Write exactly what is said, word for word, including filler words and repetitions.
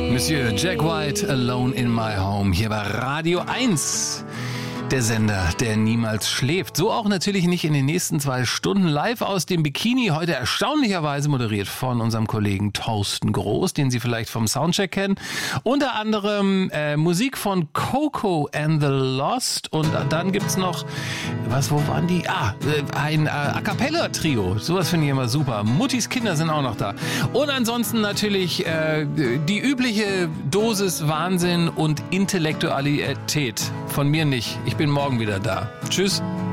Monsieur Jack White, Alone in My Home, hier bei Radio eins. Der Sender, der niemals schläft. So auch natürlich nicht in den nächsten zwei Stunden live aus dem Bikini. Heute erstaunlicherweise moderiert von unserem Kollegen Thorsten Groß, den Sie vielleicht vom Soundcheck kennen. Unter anderem äh, Musik von Coco and the Lost. Und dann gibt's noch, was, wo waren die? Ah, ein äh, A Cappella-Trio. Sowas finde ich immer super. Muttis Kinder sind auch noch da. Und ansonsten natürlich äh, die übliche Dosis Wahnsinn und Intellektualität. Von mir nicht. Ich bin morgen wieder da. Tschüss.